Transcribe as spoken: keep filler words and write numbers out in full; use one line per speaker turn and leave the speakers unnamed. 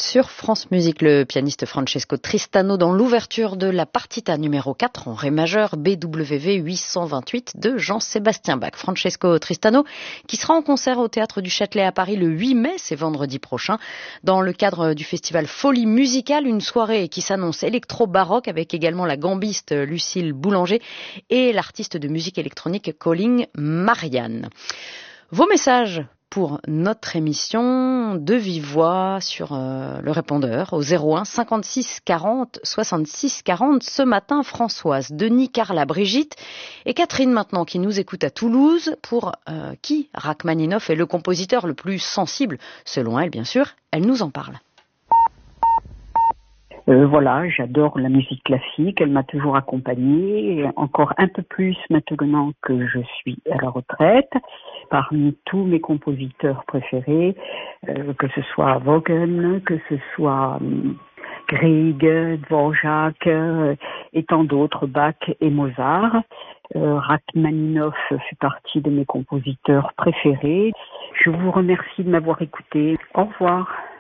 sur France Musique le pianiste Francesco Tristano dans l'ouverture de la partita numéro quatre en ré majeur B W V huit cent vingt-huit de Jean-Sébastien Bach. Francesco Tristano qui sera en concert au Théâtre du Châtelet à Paris le huit mai, c'est vendredi prochain, dans le cadre du festival Folie Musicale, une soirée qui s'annonce électro-baroque avec également la gambiste Lucille Boulanger et l'artiste de musique électronique Colin Marianne. Vos messages pour notre émission de vive voix sur euh, le répondeur au zéro un cinquante-six quarante soixante-six quarante. Ce matin, Françoise, Denis, Carla, Brigitte et Catherine maintenant qui nous écoute à Toulouse, pour euh, qui Rachmaninoff est le compositeur le plus sensible, selon elle bien sûr. Elle nous en parle.
Euh, voilà, j'adore la musique classique, elle m'a toujours accompagnée, encore un peu plus maintenant que je suis à la retraite. Parmi tous mes compositeurs préférés, euh, que ce soit Wagner, que ce soit euh, Grieg, Dvorak euh, et tant d'autres, Bach et Mozart. Euh, Rachmaninoff fait partie de mes compositeurs préférés. Je vous remercie de m'avoir écouté. Au revoir.